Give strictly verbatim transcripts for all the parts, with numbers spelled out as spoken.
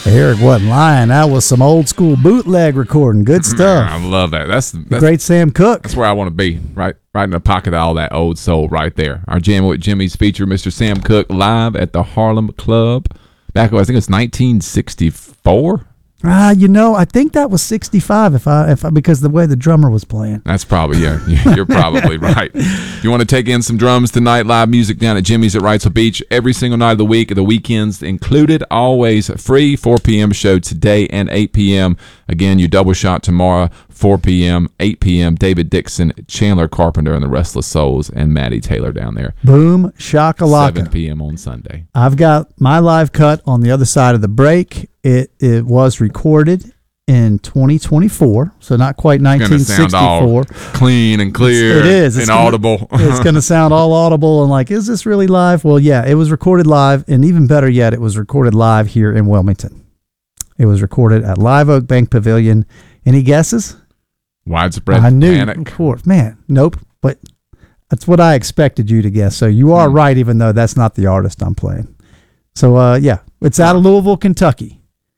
Eric wasn't lying. That was some old school bootleg recording. Good stuff. I love that. That's, that's great Sam Cooke. That's where I want to be, right right in the pocket of all that old soul right there. Our Jamming with Jimmy's feature, Mister Sam Cooke, live at the Harlem Club. Back, I think it's nineteen sixty-four. Ah, uh, you know, I think that was sixty-five if I, if I, because the way the drummer was playing. That's probably, yeah, you're probably right. If you want to take in some drums tonight, live music down at Jimmy's at Wrightsville Beach every single night of the week, the weekends included, always free. four p.m. show today and eight p.m. Again, you double shot tomorrow, four p.m., eight p.m. David Dixon, Chandler Carpenter, and the Restless Souls, and Maddie Taylor down there. Boom, shakalaka. seven p.m. on Sunday. I've got my live cut on the other side of the break. It it was recorded in twenty twenty-four, so not quite nineteen sixty-four. It's going to sound all clean and clear it is. It's and gonna, audible. It's going to sound all audible and like, is this really live? Well, yeah, it was recorded live, and even better yet, it was recorded live here in Wilmington. It was recorded at Live Oak Bank Pavilion. Any guesses? Widespread I knew, Panic. Of course. Man, nope. But that's what I expected you to guess. So you are mm. right, even though that's not the artist I'm playing. So, uh, yeah, it's out of Louisville, Kentucky.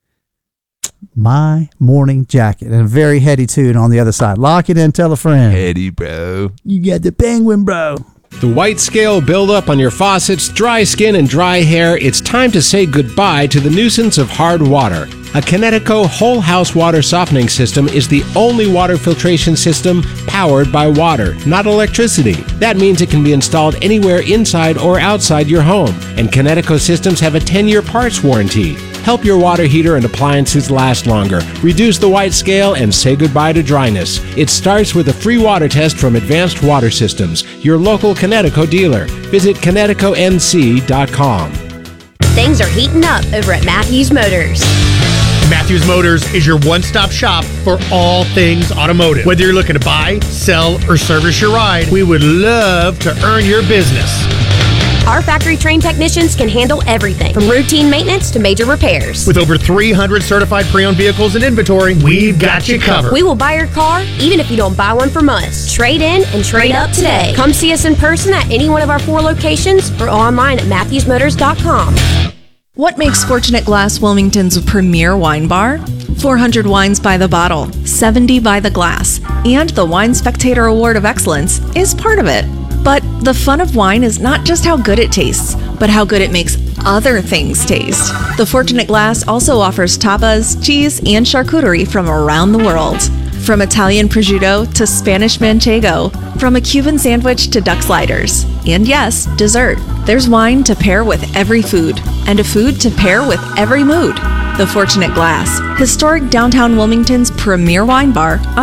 My Morning Jacket, and a very heady tune on the other side. Lock it in, tell a friend. Heady, bro. You got the penguin, bro. The white scale buildup on your faucets, dry skin, and dry hair, it's time to say goodbye to the nuisance of hard water. A Kinetico whole house water softening system is the only water filtration system powered by water, not electricity. That means it can be installed anywhere inside or outside your home. And Kinetico systems have a ten-year parts warranty. Help your water heater and appliances last longer. Reduce the white scale and say goodbye to dryness. It starts with a free water test from Advanced Water Systems, your local Kinetico dealer. Visit kinetico n c dot com. Things are heating up over at Matthews Motors. Matthews Motors is your one-stop shop for all things automotive. Whether you're looking to buy, sell, or service your ride, we would love to earn your business. Our factory-trained technicians can handle everything from routine maintenance to major repairs. With over three hundred certified pre-owned vehicles in inventory, we've got you covered. We will buy your car even if you don't buy one from us. Trade in and trade up today. Come see us in person at any one of our four locations or online at matthews motors dot com. What makes Fortunate Glass Wilmington's premier wine bar? four hundred wines by the bottle, seventy by the glass, and the Wine Spectator Award of Excellence is part of it. But the fun of wine is not just how good it tastes, but how good it makes other things taste. The Fortunate Glass also offers tapas, cheese, and charcuterie from around the world. From Italian prosciutto to Spanish manchego, from a Cuban sandwich to duck sliders. And yes, dessert. There's wine to pair with every food, and a food to pair with every mood. The Fortunate Glass, historic downtown Wilmington's premier wine bar